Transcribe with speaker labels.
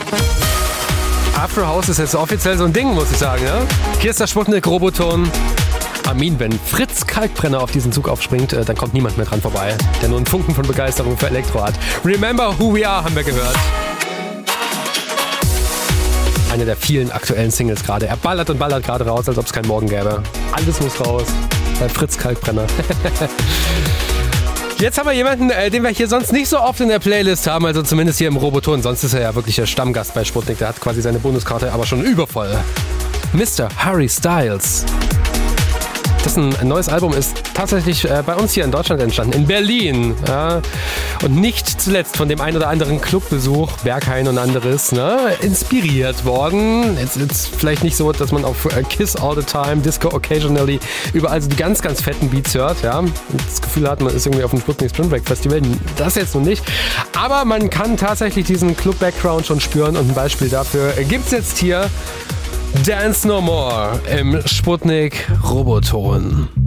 Speaker 1: Afro House ist jetzt offiziell so ein Ding, muss ich sagen. Ja? Hier ist der Sputnik Roboton. Armin, wenn Fritz Kalkbrenner auf diesen Zug aufspringt, dann kommt niemand mehr dran vorbei, der nur einen Funken von Begeisterung für Elektro hat. Remember Who We Are haben wir gehört. Eine der vielen aktuellen Singles gerade. Er ballert und ballert gerade raus, als ob es keinen Morgen gäbe. Alles muss raus. Bei Fritz Kalkbrenner. Jetzt haben wir jemanden, den wir hier sonst nicht so oft in der Playlist haben, also zumindest hier im Roboton. Sonst ist er ja wirklich der Stammgast bei Sputnik. Der hat quasi seine Bonuskarte aber schon übervoll. Mr. Harry Styles. Dessen neues Album ist tatsächlich bei uns hier in Deutschland entstanden, in Berlin. Ja. Und nicht zuletzt von dem ein oder anderen Clubbesuch, Berghain und anderes, ne, inspiriert worden. Es ist vielleicht nicht so, dass man auf Kiss All the Time, Disco Occasionally überall so die ganz, ganz fetten Beats hört. Ja. Und das Gefühl hat, man ist irgendwie auf dem Sputnik Spring Break Festival. Das jetzt noch nicht. Aber man kann tatsächlich diesen Club-Background schon spüren und ein Beispiel dafür gibt's jetzt hier. Dance No More im Sputnik Roboton.